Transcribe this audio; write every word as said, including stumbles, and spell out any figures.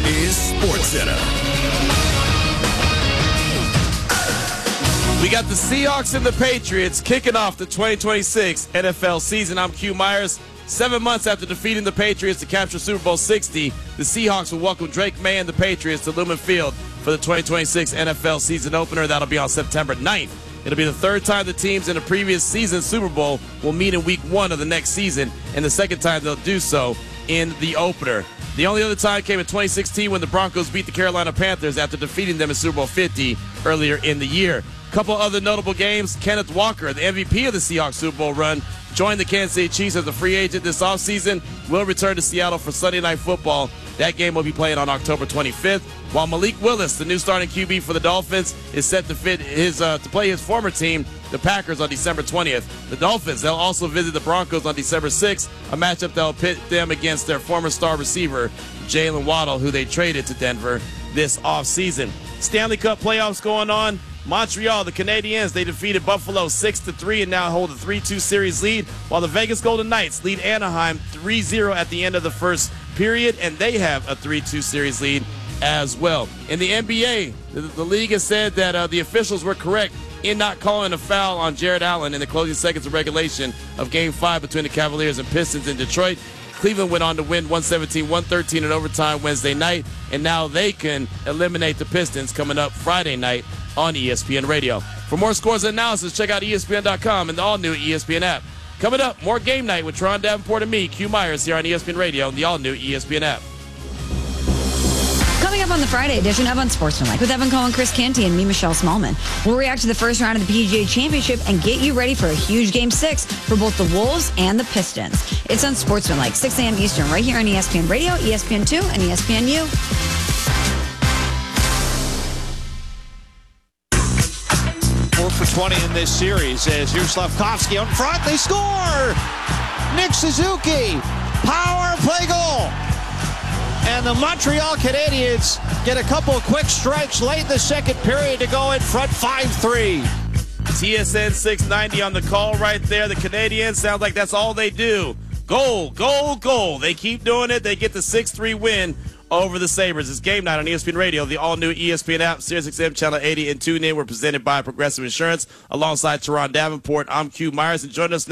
is SportsCenter. We got the Seahawks and the Patriots kicking off the twenty twenty-six N F L season. I'm Q Myers. Seven months after defeating the Patriots to capture Super Bowl sixty, the Seahawks will welcome Drake May and the Patriots to Lumen Field for the twenty twenty-six N F L season opener. That'll be on September ninth. It'll be the third time the teams in the previous season's Super Bowl will meet in week one of the next season, and the second time they'll do so in the opener. The only other time came in twenty sixteen when the Broncos beat the Carolina Panthers after defeating them in Super Bowl fifty earlier in the year. A couple other notable games. Kenneth Walker, the M V P of the Seahawks Super Bowl run, joined the Kansas City Chiefs as a free agent this offseason, will return to Seattle for Sunday Night Football. That game will be played on October twenty-fifth, while Malik Willis, the new starting Q B for the Dolphins, is set to fit his uh, to play his former team, the Packers, on December twentieth. The Dolphins, they'll also visit the Broncos on December sixth, a matchup that will pit them against their former star receiver, Jalen Waddle, who they traded to Denver this offseason. Stanley Cup playoffs going on. Montreal, the Canadiens, they defeated Buffalo six to three and now hold a three two series lead, while the Vegas Golden Knights lead Anaheim three zero at the end of the first period, and they have a three two series lead as well. In the N B A, the, the league has said that uh, the officials were correct in not calling a foul on Jared Allen in the closing seconds of regulation of Game five between the Cavaliers and Pistons in Detroit. Cleveland went on to win one seventeen one thirteen in overtime Wednesday night, and now they can eliminate the Pistons coming up Friday night on E S P N Radio. For more scores and analysis, check out E S P N dot com and the all-new E S P N app. Coming up, more Game Night with Teron Davenport and me, Q Myers, here on E S P N Radio and the all-new E S P N app. Coming up on the Friday edition of Unsportsmanlike with Evan Cohen, Chris Canty, and me, Michelle Smallman. We'll react to the first round of the P G A Championship and get you ready for a huge Game six for both the Wolves and the Pistons. It's Unsportsmanlike, six a.m. Eastern, right here on E S P N Radio, E S P N two, and E S P N U. four for twenty in this series as here's Slavkovsky out in front. They score! Nick Suzuki, power play goal. And the Montreal Canadiens get a couple of quick strikes late in the second period to go in front five three. T S N six ninety on the call right there. The Canadiens sound like that's all they do. Goal, goal, goal. They keep doing it. They get the six three win over the Sabres. It's Game Night on E S P N Radio, the all-new E S P N app, Sirius X M Channel eighty, and tune in. We're presented by Progressive Insurance alongside Teron Davenport. I'm Q Myers, and join us now.